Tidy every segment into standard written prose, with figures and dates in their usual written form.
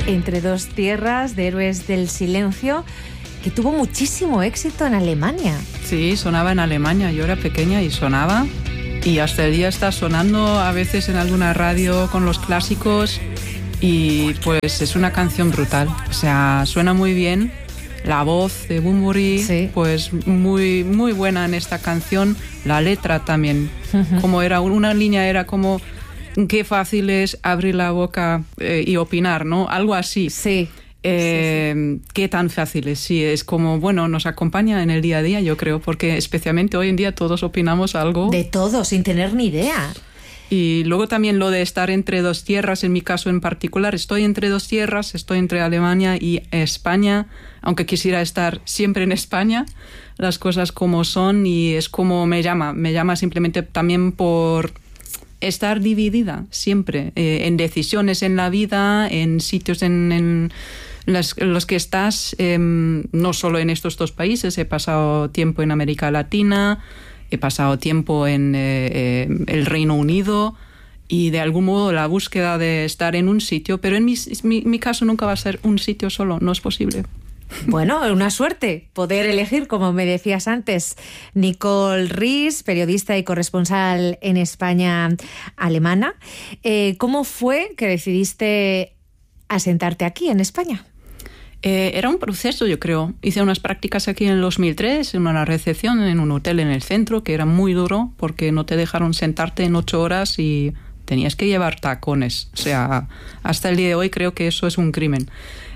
Entre dos tierras, de Héroes del Silencio, que tuvo muchísimo éxito en Alemania. Sí, sonaba en Alemania. Yo era pequeña y sonaba. Y hasta el día está sonando a veces en alguna radio con los clásicos. Y pues es una canción brutal. O sea, suena muy bien. La voz de Bunbury, sí, pues muy, muy buena en esta canción. La letra también. Como era una línea, era como... Qué fácil es abrir la boca y opinar, ¿no? Algo así. Sí. Qué tan fácil es. Sí, es como, bueno, nos acompaña en el día a día, yo creo, porque especialmente hoy en día todos opinamos algo. De todo, sin tener ni idea. Y luego también lo de estar entre dos tierras, en mi caso en particular, estoy entre dos tierras, estoy entre Alemania y España, aunque quisiera estar siempre en España, las cosas como son, y es como me llama simplemente también por estar dividida siempre, en decisiones en la vida, en sitios en los que estás, no solo en estos dos países, he pasado tiempo en América Latina, he pasado tiempo en el Reino Unido, y de algún modo la búsqueda de estar en un sitio, pero en mi caso nunca va a ser un sitio solo, no es posible. Bueno, una suerte poder elegir, como me decías antes. Nicole Ries, periodista y corresponsal en España alemana. ¿Cómo fue que decidiste asentarte aquí en España? Era un proceso, yo creo. Hice unas prácticas aquí en el 2003, en una recepción en un hotel en el centro, que era muy duro porque no te dejaron sentarte en 8 horas y tenías que llevar tacones. O sea, hasta el día de hoy creo que eso es un crimen.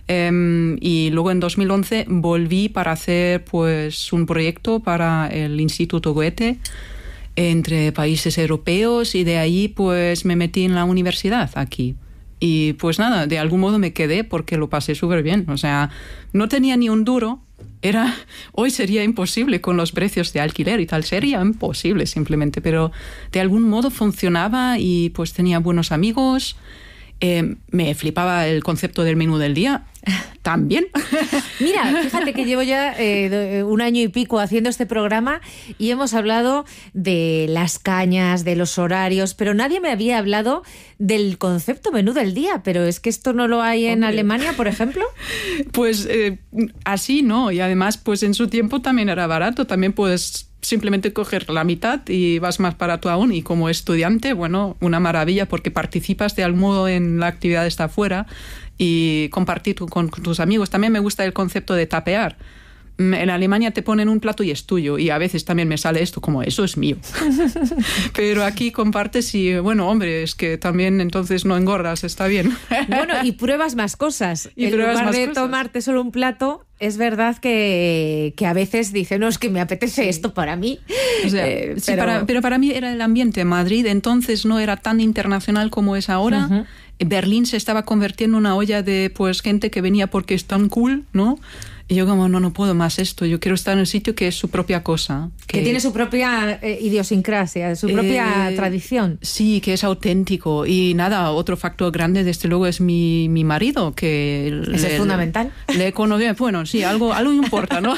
Y luego en 2011 volví para hacer pues un proyecto para el Instituto Goethe entre países europeos, y de ahí pues me metí en la universidad aquí. Y pues nada, de algún modo me quedé porque lo pasé súper bien. O sea, no tenía ni un duro. Hoy sería imposible con los precios de alquiler y tal. Sería imposible simplemente. Pero de algún modo funcionaba y pues tenía buenos amigos. Me flipaba el concepto del menú del día. También. Mira, fíjate que llevo ya 1 año y pico haciendo este programa y hemos hablado de las cañas, de los horarios, pero nadie me había hablado del concepto menú del día. Pero es que esto no lo hay en Alemania, por ejemplo. Pues así no, y además pues en su tiempo también era barato, también puedes simplemente coger la mitad y vas más barato aún, y como estudiante, bueno, una maravilla porque participas de algún modo en la actividad de estar afuera y compartir con tus amigos. También me gusta el concepto de tapear. En Alemania te ponen un plato y es tuyo, y a veces también me sale esto como eso es mío. Pero aquí compartes y bueno, hombre, es que también entonces no engordas, está bien. Bueno, y pruebas más cosas. En lugar de tomarte solo un plato, es verdad que a veces dices, no, es que me apetece esto para mí. O sea, sí, pero para mí era el ambiente. Madrid entonces no era tan internacional como es ahora. Uh-huh. Berlín se estaba convirtiendo en una olla de pues gente que venía porque es tan cool, ¿no? Y yo como, no puedo más esto. Yo quiero estar en el sitio que es su propia cosa. Que tiene su propia idiosincrasia, su propia tradición. Sí, que es auténtico. Y nada, otro factor grande, desde luego, es mi marido. Que ¿Ese es fundamental? Le conocí, bueno, sí, algo importa, ¿no?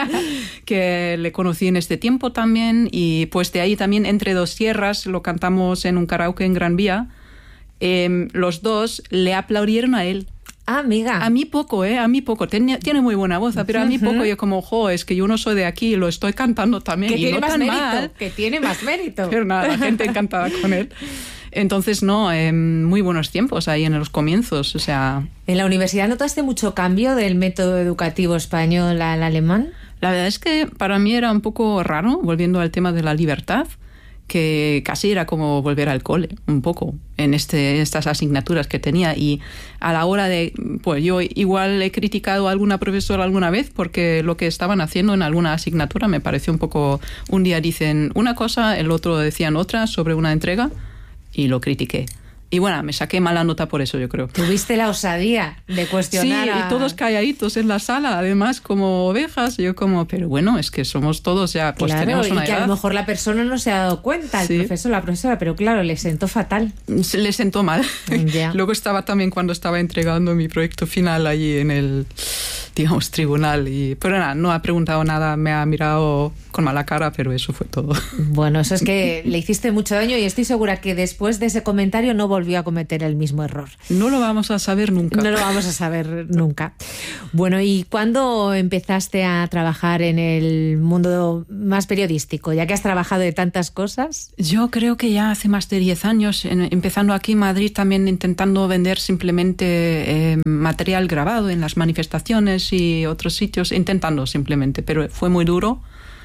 Que le conocí en este tiempo también. Y pues de ahí también, Entre dos tierras, lo cantamos en un karaoke en Gran Vía. Los dos le aplaudieron a él. Ah, amiga. A mí poco, a mí poco. Tiene muy buena voz, pero a mí poco. Yo como, es que yo no soy de aquí, lo estoy cantando también. Que y tiene no más tan mérito. Mal. Que tiene más mérito. Pero nada, la gente encantada con él. Entonces, muy buenos tiempos ahí en los comienzos, o sea... ¿En la universidad notaste mucho cambio del método educativo español al alemán? La verdad es que para mí era un poco raro, volviendo al tema de la libertad, que casi era como volver al cole, un poco, en estas asignaturas que tenía. Y a la hora de... Pues yo igual he criticado a alguna profesora alguna vez porque lo que estaban haciendo en alguna asignatura me pareció un poco... Un día dicen una cosa, el otro decían otra sobre una entrega y lo critiqué. Y bueno, me saqué mala nota por eso, yo creo. Tuviste la osadía de cuestionar. Sí, y todos calladitos en la sala, además, como ovejas. Yo como, pero bueno, es que somos todos ya, pues claro, tenemos una y que edad. A lo mejor la persona no se ha dado cuenta, el profesor, la profesora, pero claro, le sentó fatal. Le sentó mal. Ya. Luego estaba también cuando estaba entregando mi proyecto final allí en el digamos, tribunal. Pero nada, no ha preguntado nada, me ha mirado con mala cara, pero eso fue todo. Bueno, eso es que le hiciste mucho daño y estoy segura que después de ese comentario no volvió a cometer el mismo error. No lo vamos a saber nunca. No lo vamos a saber nunca. Bueno, ¿y cuándo empezaste a trabajar en el mundo más periodístico? Ya que has trabajado de tantas cosas. Yo creo que ya hace más de 10 años, empezando aquí en Madrid, también intentando vender simplemente material grabado en las manifestaciones y otros sitios, intentando simplemente, pero fue muy duro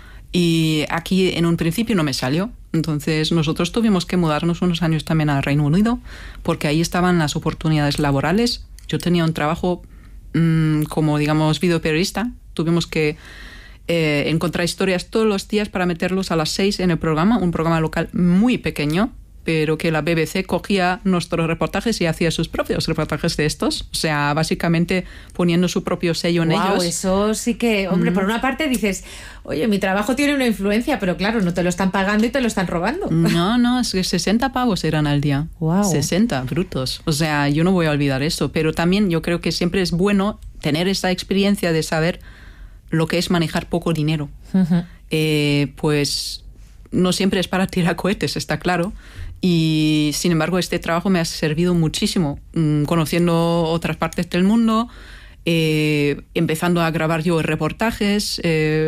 y aquí en un principio no me salió. Entonces nosotros tuvimos que mudarnos unos años también al Reino Unido porque ahí estaban las oportunidades laborales. Yo tenía un trabajo como, digamos, videoperiodista. Tuvimos que encontrar historias todos los días para meterlos a las 6 en el programa, un programa local muy pequeño, pero que la BBC cogía nuestros reportajes y hacía sus propios reportajes de estos. O sea, básicamente poniendo su propio sello en ellos. Eso sí que, hombre, por una parte dices, oye, mi trabajo tiene una influencia, pero claro, no te lo están pagando y te lo están robando. No, es que 60 pavos eran al día. Wow. 60 brutos. O sea, yo no voy a olvidar eso, pero también yo creo que siempre es bueno tener esa experiencia de saber lo que es manejar poco dinero. Uh-huh. Pues no siempre es para tirar cohetes, está claro. Y sin embargo este trabajo me ha servido muchísimo, conociendo otras partes del mundo, empezando a grabar yo reportajes,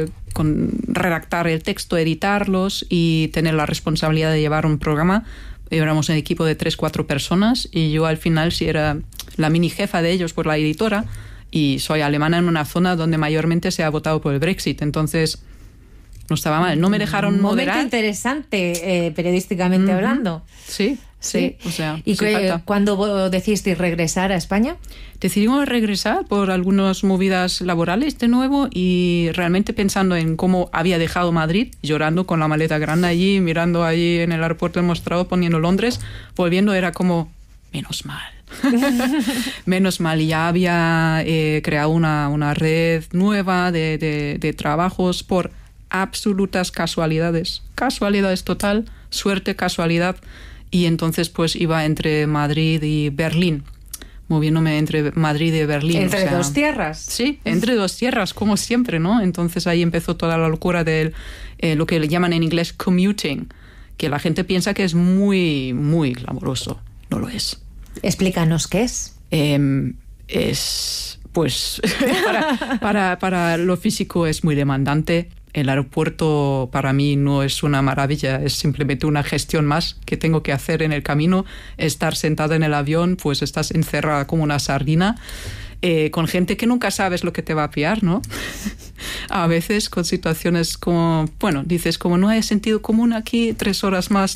redactar el texto, editarlos y tener la responsabilidad de llevar un programa. Éramos un equipo de 3-4 personas y yo al final sí era la mini jefa de ellos por la editora y soy alemana en una zona donde mayormente se ha votado por el Brexit, entonces no estaba mal, no me dejaron moderar. Un momento interesante, periodísticamente hablando. Sí. O sea, ¿y cuándo decidisteis regresar a España? Decidimos regresar por algunas movidas laborales de nuevo y realmente pensando en cómo había dejado Madrid, llorando con la maleta grande allí, mirando allí en el aeropuerto del Mostrador, poniendo Londres, volviendo era como, menos mal. Menos mal, y ya había creado una red nueva de trabajos por absolutas casualidades total, suerte, casualidad, y entonces pues iba entre Madrid y Berlín, moviéndome entre Madrid y Berlín. ¿Entre dos tierras? Sí, entre dos tierras, como siempre, ¿no? Entonces ahí empezó toda la locura de lo que le llaman en inglés commuting, que la gente piensa que es muy, muy glamoroso. No lo es. Explícanos qué es. Es, pues, para lo físico es muy demandante. El aeropuerto para mí no es una maravilla, es simplemente una gestión más que tengo que hacer en el camino. Estar sentada en el avión, pues estás encerrada como una sardina, con gente que nunca sabes lo que te va a pillar, ¿no? A veces con situaciones como, bueno, dices como no hay sentido común aquí, 3 horas más.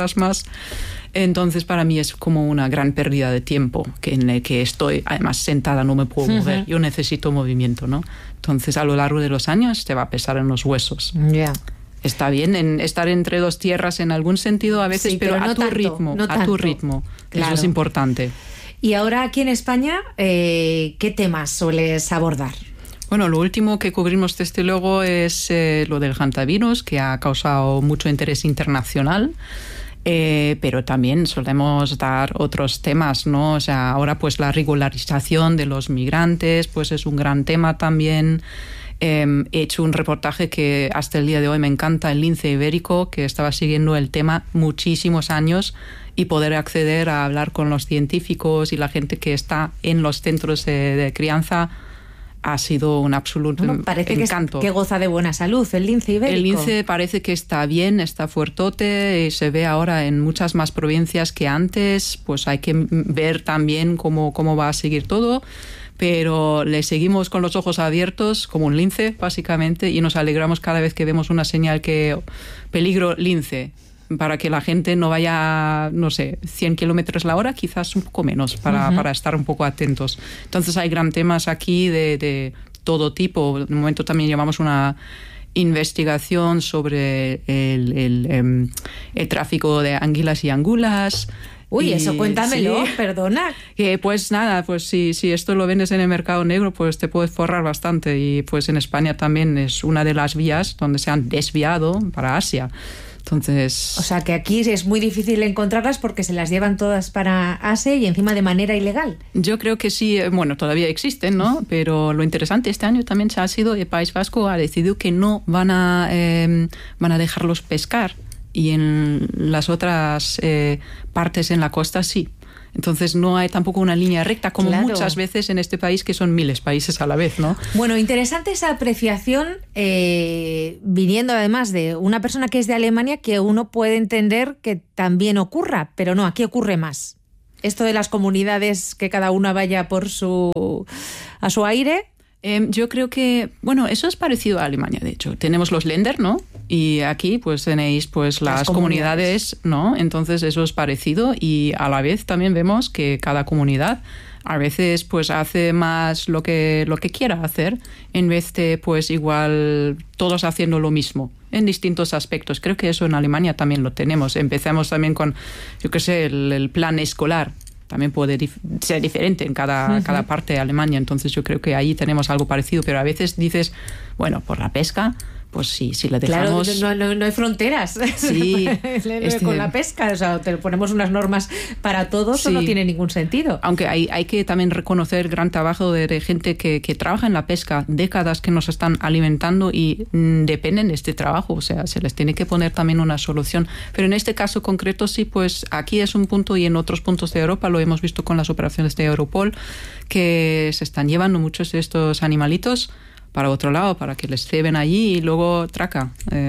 Entonces para mí es como una gran pérdida de tiempo en el que estoy, además sentada, no me puedo mover, yo necesito movimiento, ¿no? Entonces a lo largo de los años te va a pesar en los huesos. Yeah. Está bien en estar entre dos tierras en algún sentido a veces, sí, pero no a tu tanto, ritmo, no a tu ritmo. Claro. Eso es importante. Y ahora aquí en España, ¿qué temas sueles abordar? Bueno, lo último que cubrimos desde luego es lo del hantavirus, que ha causado mucho interés internacional. Pero también solemos dar otros temas, ¿no? O sea, ahora pues la regularización de los migrantes pues es un gran tema también. He hecho un reportaje que hasta el día de hoy me encanta, el lince ibérico, que estaba siguiendo el tema muchísimos años, y poder acceder a hablar con los científicos y la gente que está en los centros de crianza ha sido un absoluto encanto. Que goza de buena salud el lince ibérico. El lince parece que está bien, está fuertote, y se ve ahora en muchas más provincias que antes. Pues hay que ver también cómo va a seguir todo, pero le seguimos con los ojos abiertos como un lince básicamente, y nos alegramos cada vez que vemos una señal que peligro lince, para que la gente no vaya, no sé, 100 kilómetros la hora, quizás un poco menos, para estar un poco atentos. Entonces hay gran temas aquí de todo tipo. De momento también llevamos una investigación sobre el tráfico de anguilas y angulas. Uy, eso cuéntamelo, sí. Perdona. Pues nada, pues si esto lo vendes en el mercado negro, pues te puedes forrar bastante. Y pues en España también es una de las vías donde se han desviado para Asia. Entonces... O sea, que aquí es muy difícil encontrarlas porque se las llevan todas para ASE y encima de manera ilegal. Yo creo que sí, bueno, todavía existen, ¿no? Pero lo interesante este año también ha sido el País Vasco ha decidido que no van a dejarlos pescar y en las otras partes en la costa sí. Entonces no hay tampoco una línea recta como muchas veces en este país, que son miles de países a la vez, ¿no? Bueno, interesante esa apreciación viniendo además de una persona que es de Alemania, que uno puede entender que también ocurra, pero no, aquí ocurre más. Esto de las comunidades, que cada una vaya a su aire. Yo creo que, bueno, eso es parecido a Alemania, de hecho. Tenemos los Länder, ¿no? Y aquí pues tenéis pues las comunidades, ¿no? Entonces eso es parecido y a la vez también vemos que cada comunidad a veces pues hace más lo que quiera hacer en vez de pues igual todos haciendo lo mismo en distintos aspectos. Creo que eso en Alemania también lo tenemos. Empezamos también con, yo qué sé, el plan escolar. También puede ser diferente en cada parte de Alemania. Entonces yo creo que ahí tenemos algo parecido. Pero a veces dices, bueno, por la pesca, pues sí, si la dejamos... Claro, no hay fronteras. Sí. Con la pesca, o sea, te ponemos unas normas para todos, sí. O no tiene ningún sentido. Aunque hay que también reconocer el gran trabajo de gente que trabaja en la pesca, décadas que nos están alimentando y dependen de este trabajo, o sea, se les tiene que poner también una solución. Pero en este caso concreto sí, pues aquí es un punto y en otros puntos de Europa lo hemos visto con las operaciones de Europol, que se están llevando muchos de estos animalitos para otro lado, para que les ceben allí y luego traca,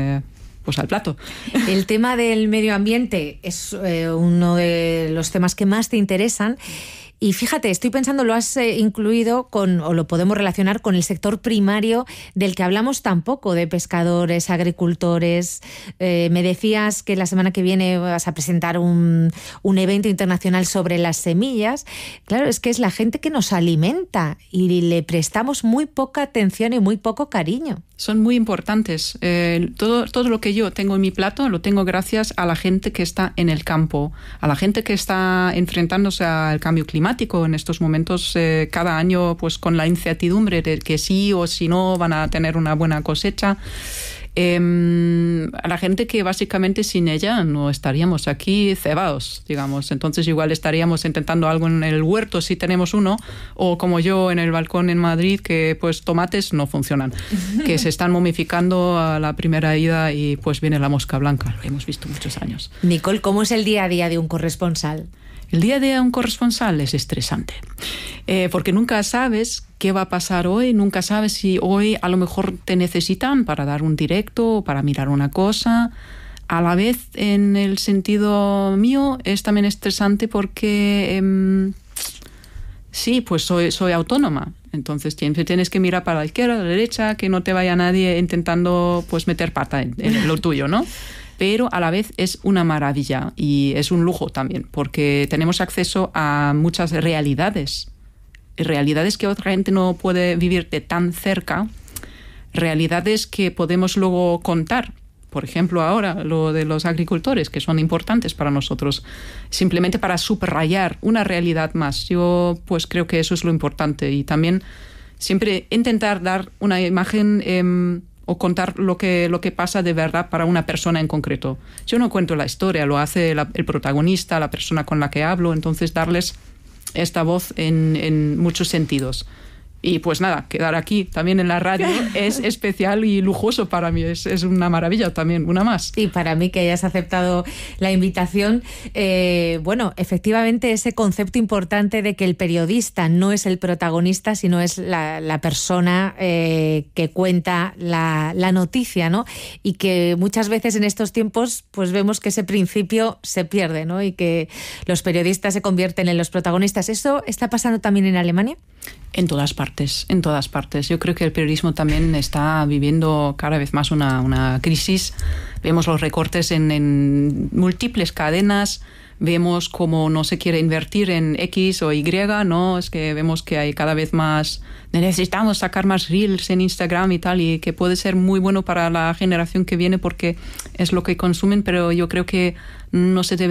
pues al plato. El tema del medio ambiente es uno de los temas que más te interesan. Y fíjate, estoy pensando, lo has incluido o lo podemos relacionar con el sector primario del que hablamos tan poco, de pescadores, agricultores. Me decías que la semana que viene vas a presentar un evento internacional sobre las semillas. Claro, es que es la gente que nos alimenta y le prestamos muy poca atención y muy poco cariño. Son muy importantes. Todo lo que yo tengo en mi plato lo tengo gracias a la gente que está en el campo, a la gente que está enfrentándose al cambio climático en estos momentos, cada año pues con la incertidumbre de que sí o si no van a tener una buena cosecha. A la gente que básicamente sin ella no estaríamos aquí cebados, digamos. Entonces igual estaríamos intentando algo en el huerto si tenemos uno, o como yo en el balcón en Madrid, que pues tomates no funcionan, que se están momificando a la primera ida y pues viene la mosca blanca. Lo hemos visto muchos años. Nicole, ¿cómo es el día a día de un corresponsal? El día de un corresponsal es estresante, porque nunca sabes qué va a pasar hoy, nunca sabes si hoy a lo mejor te necesitan para dar un directo o para mirar una cosa. A la vez, en el sentido mío, es también estresante porque sí, pues soy autónoma. Entonces siempre tienes que mirar para la izquierda, a la derecha, que no te vaya nadie intentando pues meter pata en lo tuyo, ¿no? Pero a la vez es una maravilla y es un lujo también, porque tenemos acceso a muchas realidades que otra gente no puede vivir de tan cerca, realidades que podemos luego contar. Por ejemplo, ahora lo de los agricultores, que son importantes para nosotros, simplemente para subrayar una realidad más. Yo pues creo que eso es lo importante y también siempre intentar dar una imagen o contar lo que pasa de verdad para una persona en concreto. Yo no cuento la historia, lo hace el protagonista, la persona con la que hablo, entonces darles esta voz en muchos sentidos. Y pues nada, quedar aquí también en la radio es especial y lujoso para mí, es una maravilla también, una más. Y para mí que hayas aceptado la invitación, bueno, efectivamente ese concepto importante de que el periodista no es el protagonista, sino es la persona que cuenta la noticia, ¿no? Y que muchas veces en estos tiempos pues vemos que ese principio se pierde, ¿no? Y que los periodistas se convierten en los protagonistas. ¿Eso está pasando también en Alemania? En todas partes. Yo creo que el periodismo también está viviendo cada vez más una crisis. Vemos los recortes en múltiples cadenas, vemos cómo no se quiere invertir en X o Y, ¿no? Es que vemos que hay cada vez más... Necesitamos sacar más reels en Instagram y tal, y que puede ser muy bueno para la generación que viene porque es lo que consumen, pero yo creo que no se debe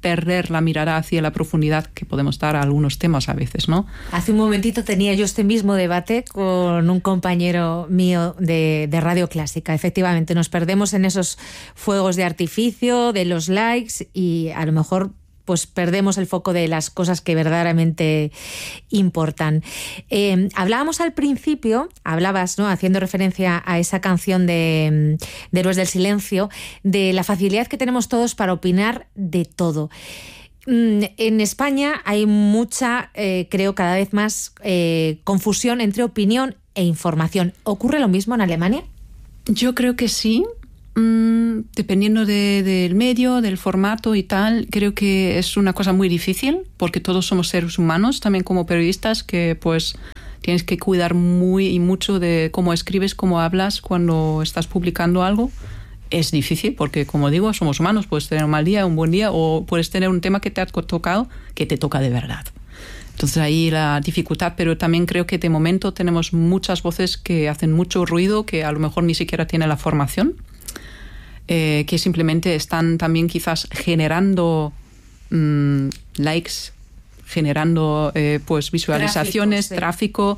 perder la mirada hacia la profundidad que podemos dar a algunos temas a veces, ¿no? Hace un momentito tenía yo este mismo debate con un compañero mío de Radio Clásica. Efectivamente, nos perdemos en esos fuegos de artificio, de los likes, y a lo mejor pues perdemos el foco de las cosas que verdaderamente importan. Hablábamos al principio, hablabas, ¿no?, haciendo referencia a esa canción de Héroes del Silencio, de la facilidad que tenemos todos para opinar de todo. En España hay mucha, creo cada vez más, confusión entre opinión e información. ¿Ocurre lo mismo en Alemania? Yo creo que sí. Dependiendo del medio, del formato y tal, creo que es una cosa muy difícil porque todos somos seres humanos, también como periodistas, que pues tienes que cuidar muy y mucho de cómo escribes, cómo hablas cuando estás publicando algo. Es difícil porque, como digo, somos humanos, puedes tener un mal día, un buen día, o puedes tener un tema que te ha tocado, que te toca de verdad. Entonces ahí la dificultad, pero también creo que de momento tenemos muchas voces que hacen mucho ruido, que a lo mejor ni siquiera tienen la formación. Que simplemente están también quizás generando likes, generando pues visualizaciones, tráfico,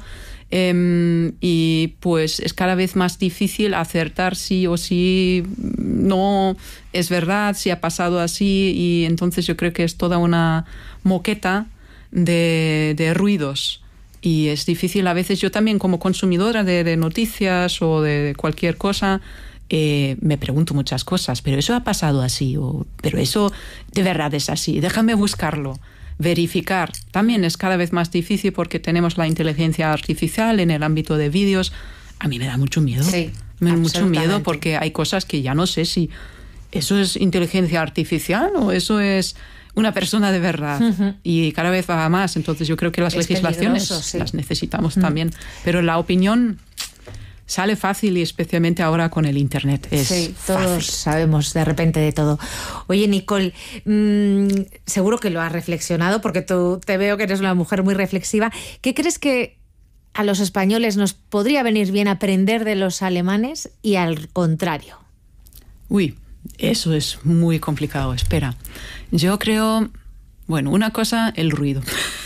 y pues es cada vez más difícil acertar sí o sí no es verdad, si ha pasado así, y entonces yo creo que es toda una moqueta de ruidos. Y es difícil a veces, yo también como consumidora de noticias o de cualquier cosa, me pregunto muchas cosas, pero eso ha pasado así, pero eso de verdad es así, déjame buscarlo, verificar. También es cada vez más difícil porque tenemos la inteligencia artificial en el ámbito de vídeos. A mí me da mucho miedo, sí, me da mucho miedo porque hay cosas que ya no sé si eso es inteligencia artificial o eso es una persona de verdad. Y cada vez va más, entonces yo creo que las legislaciones sí las necesitamos también, pero la opinión sale fácil, y especialmente ahora con el Internet. Sí, todos sabemos de repente de todo. Oye, Nicole, seguro que lo has reflexionado porque tú te veo que eres una mujer muy reflexiva. ¿Qué crees que a los españoles nos podría venir bien aprender de los alemanes y al contrario? Uy, eso es muy complicado. Espera, yo creo... Bueno, una cosa, el ruido.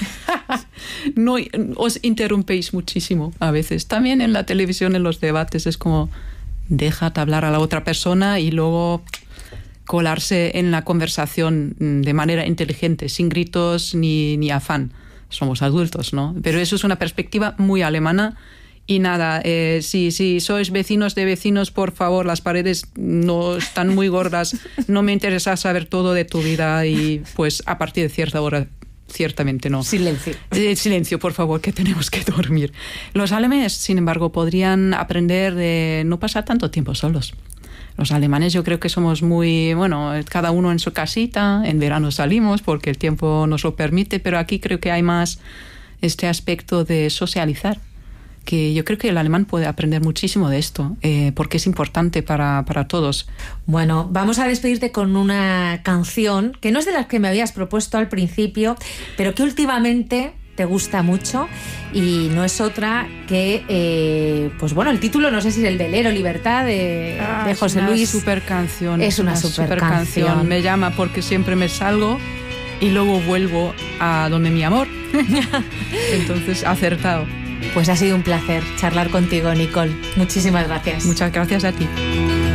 No os interrumpéis muchísimo a veces. También en la televisión, en los debates, es como déjate hablar a la otra persona y luego colarse en la conversación de manera inteligente, sin gritos ni afán. Somos adultos, ¿no? Pero eso es una perspectiva muy alemana. Y nada, si sois vecinos de vecinos, por favor, las paredes no están muy gordas, no me interesa saber todo de tu vida, y pues a partir de cierta hora, ciertamente no. Silencio. Silencio, por favor, que tenemos que dormir. Los alemanes, sin embargo, podrían aprender de no pasar tanto tiempo solos. Los alemanes yo creo que somos muy, bueno, cada uno en su casita, en verano salimos porque el tiempo nos lo permite, pero aquí creo que hay más este aspecto de socializar, que yo creo que el alemán puede aprender muchísimo de esto, porque es importante para todos. Bueno, vamos a despedirte con una canción que no es de las que me habías propuesto al principio, pero que últimamente te gusta mucho, y no es otra que, pues bueno, el título, no sé si es el Velero Libertad de José Luis. Es una super canción. Es una super canción. Me llama porque siempre me salgo y luego vuelvo a donde mi amor. Entonces, acertado. Pues ha sido un placer charlar contigo, Nicole. Muchísimas gracias. Muchas gracias a ti.